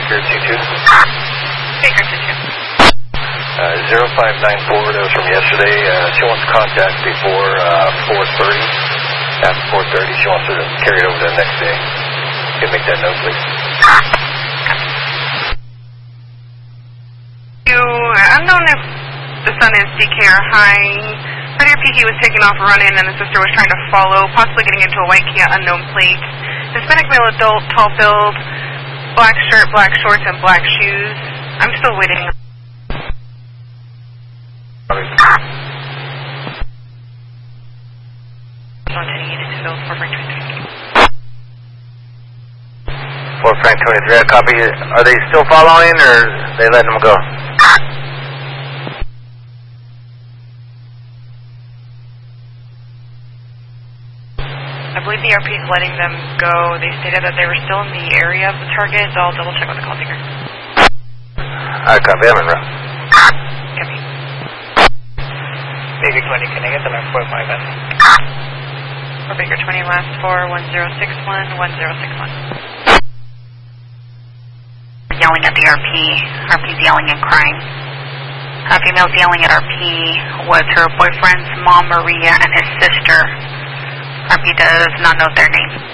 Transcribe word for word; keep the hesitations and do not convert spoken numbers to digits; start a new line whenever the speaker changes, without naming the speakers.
Baker two two.
Baker two two.
Uh, zero five nine four, that was from yesterday. Uh, she wants contact before uh, four thirty. After four thirty, she wants to carry it over to the next day. You can make that note, please.
You, unknown if the son is D K or High. Pretty P he was taking off running and the sister was trying to follow, possibly getting into a white Kia unknown plate. Hispanic male adult, tall build, black shirt, black shorts, and black shoes. I'm still waiting.
four Frank twenty-three, I copy. Are they still following or are they letting them go?
I believe the R P is letting them go. They stated that they were still in the area of the target, so I'll double check with the call taker.
I copy. I'm in route.
Copy.
Baker twenty, can I get the last four five S?
For Baker twenty, last four, one zero six one, one zero six one.
Yelling at the R P. R P's yelling and crying. Uh, female's yelling at R P was her boyfriend's mom, Maria, and his sister. R P does not know their name.